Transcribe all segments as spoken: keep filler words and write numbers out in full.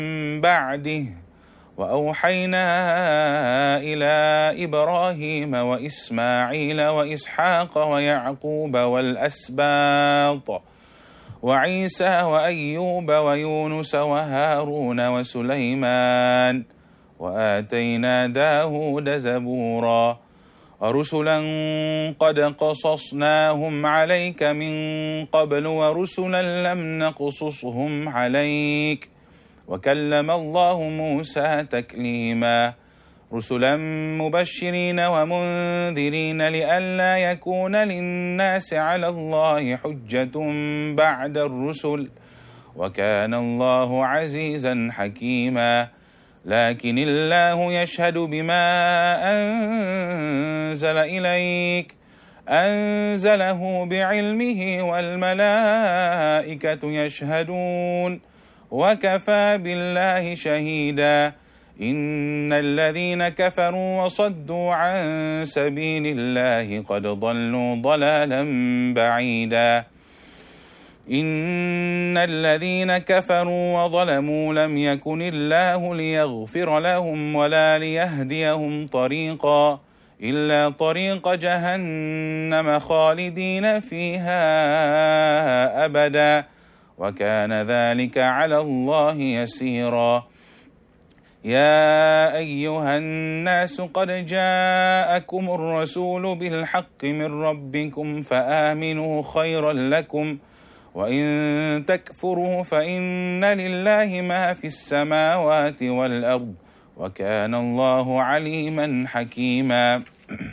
بعده وأوحينا إلى إبراهيم وإسماعيل وإسحاق ويعقوب والأسباط وعيسى وأيوب ويونس وهارون وسليمان وآتينا داود زبورا ورسلا قد قصصناهم عليك من قبل ورسلا لم نقصصهم عليك وكلم الله موسى تكليما رسلا مبشرين ومنذرين لئلا يكون للناس على الله حجة بعد الرسل وكان الله عزيزا حكيما لكن الله يشهد بما أنزل إليك أنزله بعلمه والملائكة يشهدون وكفى بالله شهيدا إن الذين كفروا وصدوا عن سبيل الله قد ضلوا ضلالا بعيدا إن الذين كفروا وظلموا لم يكن الله ليغفر لهم ولا ليهديهم طريقا إلا طريق جهنم خالدين فيها أبدا وكان ذلك على الله يسيرا يا أيها الناس قد جاءكم الرسول بالحق من ربكم فآمنوا خيرا لكم وإن تكفروا فإن لله ما في السماوات والأرض وكان الله عليما حكيما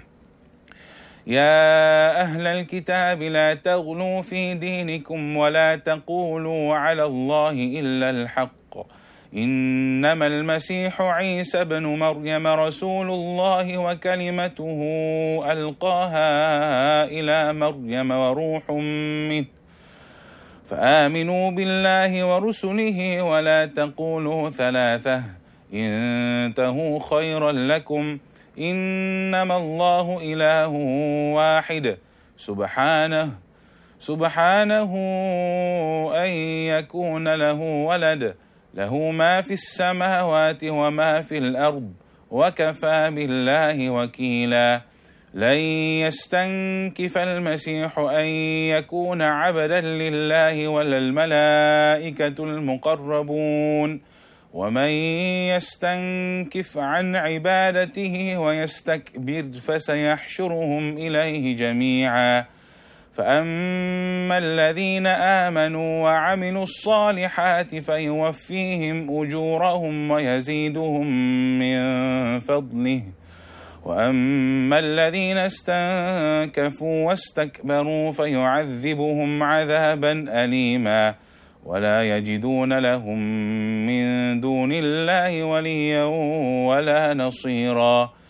يا أهل الكتاب لا تغلوا في دينكم ولا تقولوا على الله إلا الحق إنما المسيح عيسى بن مريم رسول الله وكلمته ألقاها إلى مريم وروح منه فآمنوا بالله ورسله ولا تقولوا ثلاثة انتهوا خيرا لكم إنما الله إله واحد سبحانه سبحانه أن يكون له ولد له ما في السماوات وما في الأرض وكفى بالله وكيلا لن يستنكف المسيح أن يكون عبدا لله ولا الملائكة المقربون ومن يستنكف عن عبادته ويستكبر فسيحشرهم إليه جميعا فأما الذين آمنوا وعملوا الصالحات فيوفيهم أجورهم ويزيدهم من فضله وأما الذين استنكفوا واستكبروا فيعذبهم عذابا أليما ولا يجدون لهم من دون الله وليا ولا نصيرا